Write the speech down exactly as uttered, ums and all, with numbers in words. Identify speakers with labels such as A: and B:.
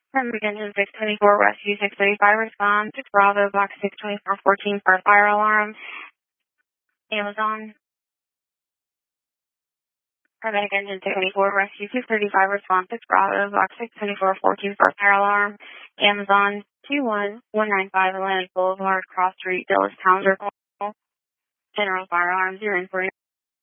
A: Paramedic Engine six twenty-four, Rescue six thirty-five, respond. six Bravo, Box six twenty-four fourteen for a fire alarm. Amazon. Paramedic Engine six twenty-four, Rescue six thirty-five, respond. six Bravo, Box six twenty-four fourteen for a fire alarm. Amazon. two one one nine five Atlantic Boulevard, Cross Street, Dulles Town Circle. General Firearms, you're in for